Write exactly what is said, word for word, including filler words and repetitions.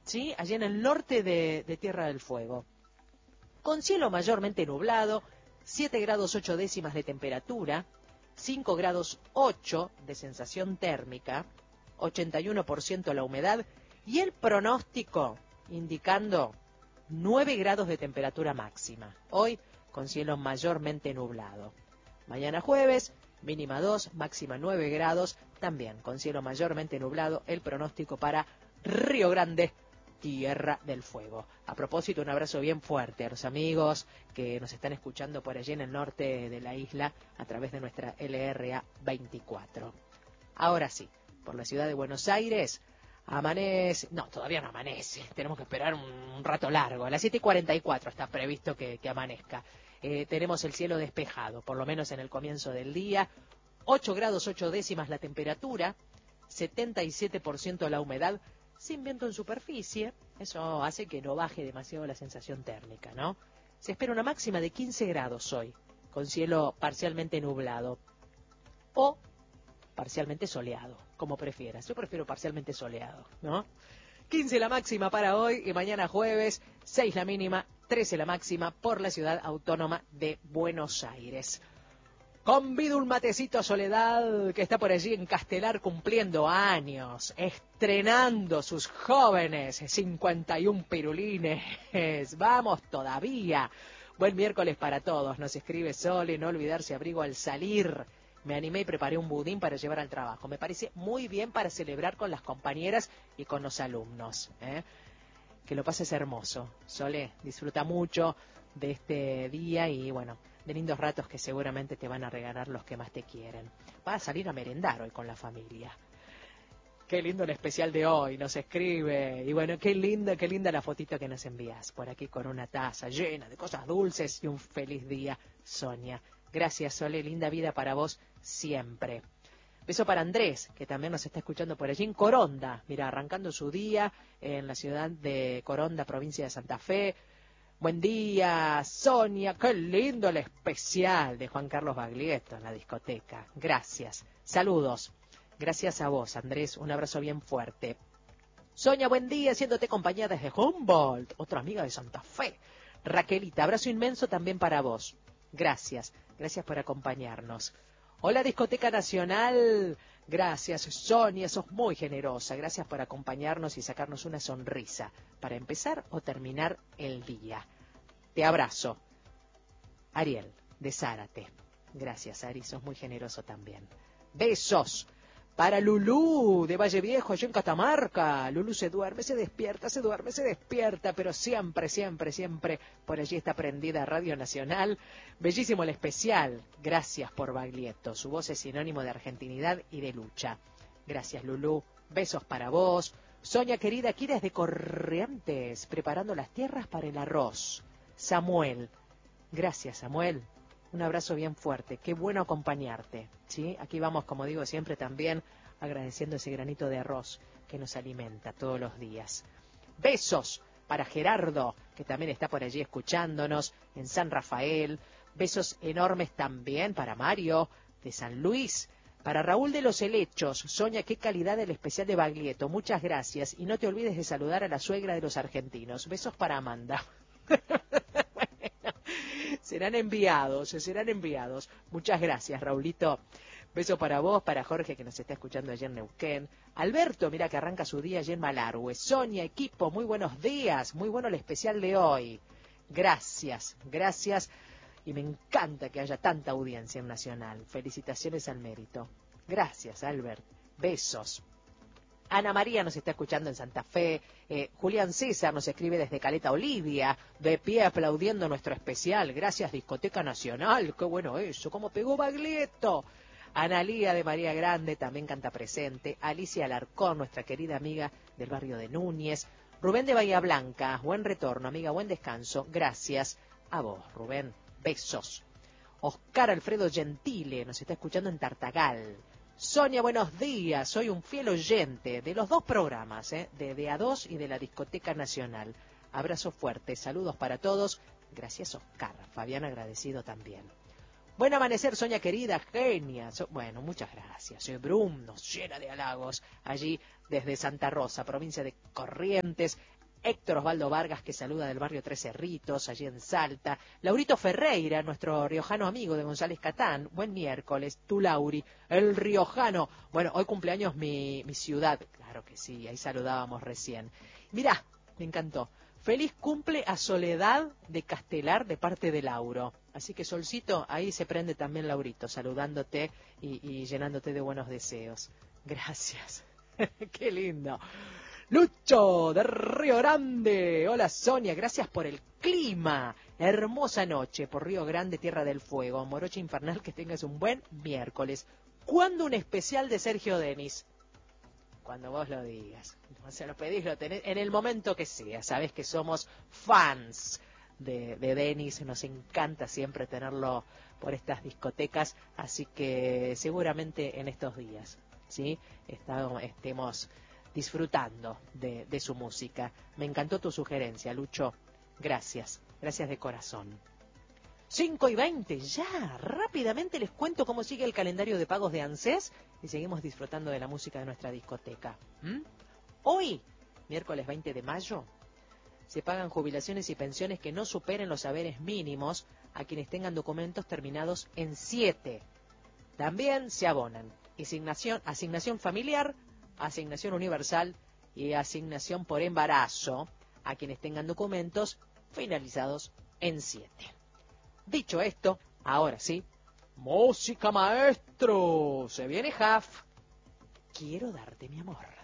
¿sí? Allí en el norte de, de Tierra del Fuego. Con cielo mayormente nublado, siete grados ocho décimas de temperatura, cinco grados ocho de sensación térmica, ochenta y uno por ciento la humedad y el pronóstico indicando nueve grados de temperatura máxima. Hoy con cielo mayormente nublado. Mañana jueves, mínima dos, máxima nueve grados, también con cielo mayormente nublado, el pronóstico para Río Grande, Tierra del Fuego. A propósito, un abrazo bien fuerte a los amigos que nos están escuchando por allí en el norte de la isla a través de nuestra L R A veinticuatro. Ahora sí, por la ciudad de Buenos Aires, amanece... No, todavía no amanece, tenemos que esperar un, un rato largo. A las siete y cuarenta y cuatro está previsto que, que amanezca. Eh, tenemos el cielo despejado, por lo menos en el comienzo del día. ocho grados ocho décimas la temperatura, setenta y siete por ciento la humedad, sin viento en superficie, eso hace que no baje demasiado la sensación térmica, ¿no? Se espera una máxima de quince grados hoy, con cielo parcialmente nublado, o parcialmente soleado, como prefieras. Yo prefiero parcialmente soleado, ¿no? quince la máxima para hoy y mañana jueves, seis la mínima, trece la máxima por la ciudad autónoma de Buenos Aires. Convido un matecito a Soledad, que está por allí en Castelar cumpliendo años, estrenando sus jóvenes cincuenta y un pirulines. Vamos todavía. Buen miércoles para todos, nos escribe Sole, no olvidarse abrigo al salir. Me animé y preparé un budín para llevar al trabajo. Me parece muy bien para celebrar con las compañeras y con los alumnos, ¿eh? Que lo pases hermoso. Sole, disfruta mucho de este día y bueno, de lindos ratos que seguramente te van a regalar los que más te quieren. Vas a salir a merendar hoy con la familia. Qué lindo el especial de hoy, nos escribe. Y bueno, qué linda, qué linda la fotito que nos envías. Por aquí con una taza llena de cosas dulces y un feliz día, Sonia. Gracias, Sole, linda vida para vos siempre. Beso para Andrés, que también nos está escuchando por allí en Coronda. Mira, arrancando su día en la ciudad de Coronda, provincia de Santa Fe. Buen día, Sonia. Qué lindo el especial de Juan Carlos Baglietto en la discoteca. Gracias. Saludos. Gracias a vos, Andrés. Un abrazo bien fuerte. Sonia, buen día, siéndote compañía desde Humboldt, otra amiga de Santa Fe. Raquelita, abrazo inmenso también para vos. Gracias. Gracias por acompañarnos. Hola, Discoteca Nacional. Gracias, Sonia, sos muy generosa. Gracias por acompañarnos y sacarnos una sonrisa para empezar o terminar el día. Te abrazo. Ariel, de Zárate. Gracias, Ari, sos muy generoso también. Besos. Para Lulú, de Valle Viejo, allá en Catamarca. Lulú se duerme, se despierta, se duerme, se despierta, pero siempre, siempre, siempre por allí está prendida Radio Nacional. Bellísimo el especial. Gracias por Baglietto. Su voz es sinónimo de argentinidad y de lucha. Gracias, Lulú. Besos para vos. Sonia querida, aquí desde Corrientes, preparando las tierras para el arroz. Samuel. Gracias, Samuel. Un abrazo bien fuerte, qué bueno acompañarte, ¿sí? Aquí vamos, como digo siempre, también agradeciendo ese granito de arroz que nos alimenta todos los días. Besos para Gerardo, que también está por allí escuchándonos en San Rafael. Besos enormes también para Mario de San Luis. Para Raúl de los Helechos, Sonia, qué calidad el especial de Baglietto, muchas gracias. Y no te olvides de saludar a la suegra de los argentinos. Besos para Amanda. Serán enviados, serán enviados. Muchas gracias, Raulito. Beso para vos, para Jorge, que nos está escuchando allá en Neuquén. Alberto, mira que arranca su día allá en Malargüe. Sonia, equipo, muy buenos días. Muy bueno el especial de hoy. Gracias, gracias. Y me encanta que haya tanta audiencia en Nacional. Felicitaciones al mérito. Gracias, Albert. Besos. Ana María nos está escuchando en Santa Fe. Eh, Julián César nos escribe desde Caleta Olivia, de pie aplaudiendo nuestro especial. Gracias, Discoteca Nacional. Qué bueno eso, cómo pegó Baglietto. Analía de María Grande también canta presente. Alicia Alarcón, nuestra querida amiga del barrio de Núñez. Rubén de Bahía Blanca, buen retorno, amiga, buen descanso. Gracias a vos, Rubén. Besos. Oscar Alfredo Gentile nos está escuchando en Tartagal. Sonia, buenos días. Soy un fiel oyente de los dos programas, ¿eh? de D A dos y de la Discoteca Nacional. Abrazo fuerte, saludos para todos. Gracias, Oscar. Fabián agradecido también. Buen amanecer, Sonia querida, genia. So, bueno, muchas gracias. Soy Brum, nos llena de halagos allí desde Santa Rosa, provincia de Corrientes. Héctor Osvaldo Vargas, que saluda del barrio Tres Cerritos, allí en Salta. Laurito Ferreira, nuestro riojano amigo de González Catán. Buen miércoles. Tú, Lauri, el riojano. Bueno, hoy cumpleaños mi, mi ciudad. Claro que sí, ahí saludábamos recién. Mirá, me encantó. Feliz cumple a Soledad de Castelar de parte de Lauro. Así que, Solcito, ahí se prende también Laurito, saludándote y, y llenándote de buenos deseos. Gracias. Qué lindo. Lucho de Río Grande. Hola, Sonia, gracias por el clima. Hermosa noche por Río Grande, Tierra del Fuego. Morocha infernal, que tengas un buen miércoles. ¿Cuándo un especial de Sergio Denis? Cuando vos lo digas. Se lo pedís, lo tenés en el momento que sea. Sabés que somos fans de, de Denis. Nos encanta siempre tenerlo por estas discotecas. Así que seguramente en estos días, ¿sí? Estamos, estemos disfrutando de, de su música. Me encantó tu sugerencia, Lucho. Gracias. Gracias de corazón. cinco y veinte, ya, rápidamente les cuento cómo sigue el calendario de pagos de ANSES y seguimos disfrutando de la música de nuestra discoteca. ¿Mm? Hoy, miércoles veinte de mayo, se pagan jubilaciones y pensiones que no superen los haberes mínimos a quienes tengan documentos terminados en siete. También se abonan asignación, asignación familiar, asignación universal y asignación por embarazo a quienes tengan documentos finalizados en siete. Dicho esto, ahora sí, música, maestro. Se viene Huff. Quiero darte mi amor.